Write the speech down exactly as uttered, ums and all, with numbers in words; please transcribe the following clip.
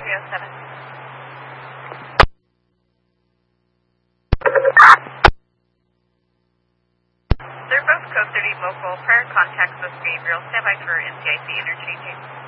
three oh seven. They're both code thirty local. Prior contacts with Gabriel. Stand by for N C I C interchanging.